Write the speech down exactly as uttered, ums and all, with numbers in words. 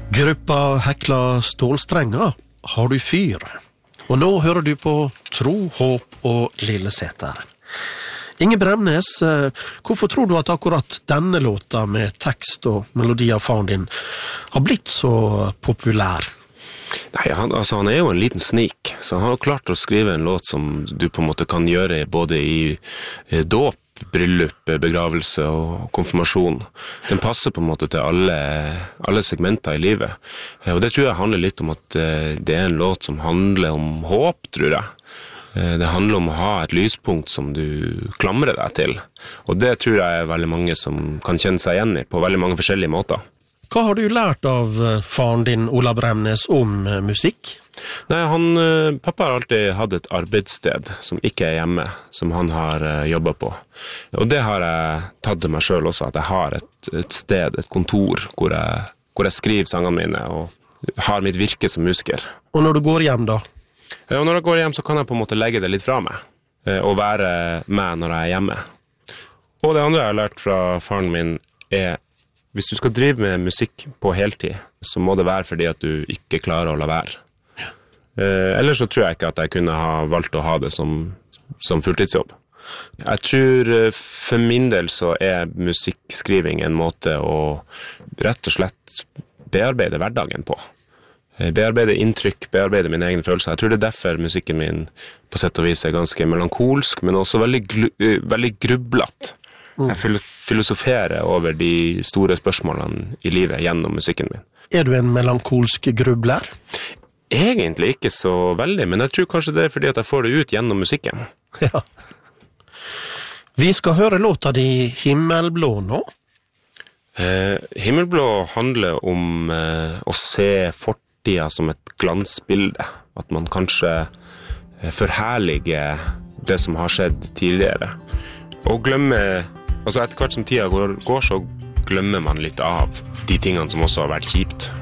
Gruppa Hekla Stålstrenger har du fyr. Og nå hører du på Tro, Håp og Lilleseter. Inge Bremnes, hvorfor tror du at akkurat denne låta med tekst og melodi av faren din har blitt så populær? Nei, han, altså, han er jo en liten snik, så han har klart å skrive en låt som du på en måte kan gjøre både i eh, dåp, bryllup, begravelse og konfirmasjon. Den passer på en måte til alle, alle segmenter i livet. Og det tror jeg handler litt om at det er en låt som handler om håp, tror jeg. Det handler om å ha et lyspunkt som du klamrer deg til. Og det tror jeg er veldig mange som kan kjenne seg igjen i på veldig mange forskjellige måter. Hva har du lært av faren din, Ola Bremnes, om musikk? Nei, han, pappa har alltid hatt et arbeidssted som ikke er hjemme, som han har jobbet på. Og det har jeg tatt til meg selv også, at jeg har et, et sted, et kontor, hvor jeg, hvor jeg skriver sangene mine og har mitt virke som musiker. Og når du går hjem da? Ja, og når jeg går hjem så kan jeg på en måte legge det litt fra meg, og være med når jeg er hjemme. Og det andre jeg har lært fra faren min er, hvis du skal drive med musikk på heltid, så må det være fordi at du ikke klarer å la være. Eh, ellers så tror jeg ikke at jeg kunne ha valgt å ha det som, som fulltidsjobb. Jeg tror for min del så er musikkskriving en måte å rett og slett bearbeide hverdagen på. Bearbeide inntrykk, bearbeide mine egne følelser. Jeg tror det er derfor musikken min på sett og vis er ganske melankolsk, men også veldig, glu- veldig grublet. Jeg filosoferer over de store spørsmålene i livet gjennom musikken min. Er du en melankolsk grubler? Egentlig ikke så veldig, men jeg tror kanskje det er fordi at jeg får det ut gjennom musikken. Ja. Vi skal høre låta di Himmelblå nå. Eh, Himmelblå handler om eh, å se fortida som et glansbilde. At man kanskje eh, forherliger det som har skjedd tidligere. Og glemme, altså etter hvert som tida går, går så glemmer man litt av de tingene som også har vært kjipt.